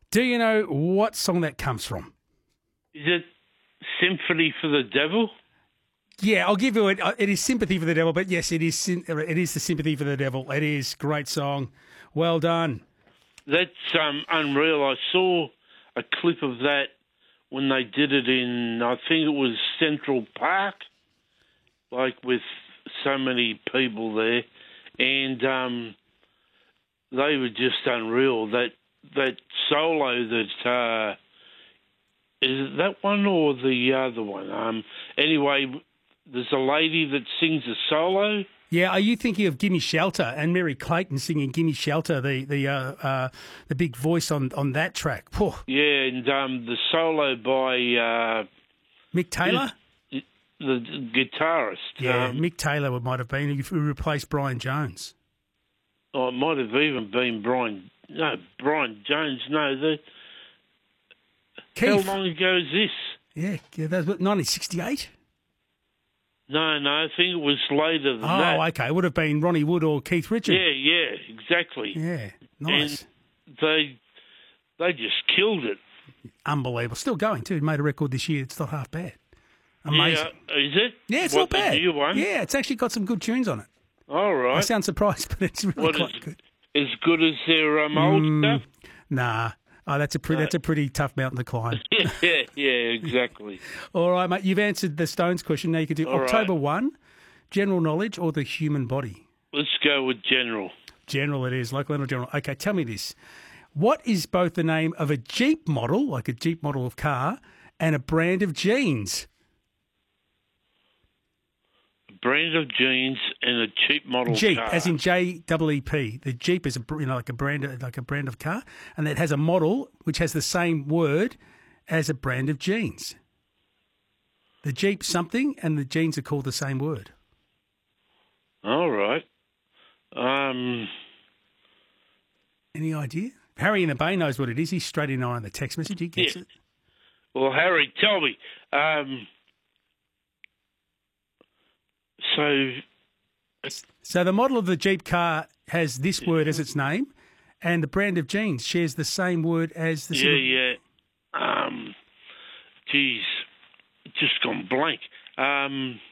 Do you know what song that comes from? Is it Sympathy for the Devil? Yeah, I'll give you it. It is Sympathy for the Devil, but yes, it is. It is the Sympathy for the Devil. It is great song. Well done. That's unreal. I saw a clip of that when they did it in, I think it was Central Park, like with so many people there, and they were just unreal. That solo that is it that one or the other one? Anyway, there's a lady that sings a solo. Yeah, are you thinking of Gimme Shelter and Mary Clayton singing Gimme Shelter, the big voice on that track? Whew. Yeah, and the solo by Mick Taylor? The guitarist. Yeah, Mick Taylor might have been, who replaced Brian Jones. Oh, it might have even been Brian Jones. No, Keith. How long ago is this? Yeah, that was 1968? No, I think it was later than that. Oh, okay. It would have been Ronnie Wood or Keith Richards. Yeah, exactly. Yeah, nice. And they just killed it. Unbelievable. Still going, too. Made a record this year. It's not half bad. Amazing. Yeah, is it? Yeah, it's not bad. The new one? Yeah, it's actually got some good tunes on it. All right. I sound surprised, but it's really quite good. As good as their old stuff? Nah. Oh, that's a pretty tough mountain to climb. yeah, exactly. All right, mate. You've answered the Stones question. Now you can do October 1, general knowledge or the human body? Let's go with general. General it is, local and general. Okay, tell me this. What is both the name of a Jeep model, like a Jeep model of car, and a brand of jeans? Brand of jeans and a cheap model Jeep, car. as in Jeep. The Jeep is like a brand of car, and it has a model which has the same word as a brand of jeans. The Jeep something, and the jeans are called the same word. All right. Any idea? Harry in the Bay knows what it is. He's straight in on the text message. He gets it. Well, Harry, tell me. So the model of the Jeep car has this word as its name, and the brand of jeans shares the same word as the... Geez, it's just gone blank.